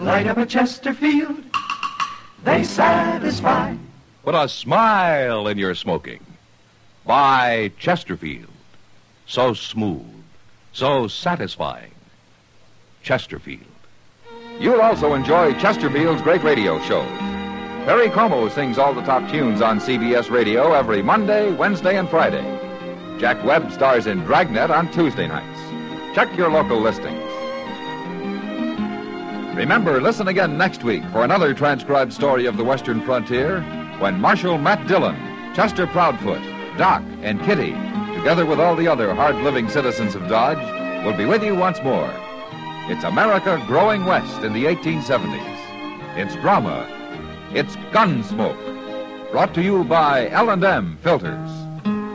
Light up a Chesterfield, they satisfy. Put a smile in your smoking. Buy Chesterfield. So smooth, so satisfying. Chesterfield. You'll also enjoy Chesterfield's great radio shows. Perry Como sings all the top tunes on CBS Radio every Monday, Wednesday, and Friday. Jack Webb stars in Dragnet on Tuesday nights. Check your local listings. Remember, listen again next week for another transcribed story of the Western frontier when Marshal Matt Dillon, Chester Proudfoot, Doc, and Kitty, together with all the other hard-living citizens of Dodge, will be with you once more. It's America growing west in the 1870s. It's drama. It's Gunsmoke. Brought to you by L&M Filters.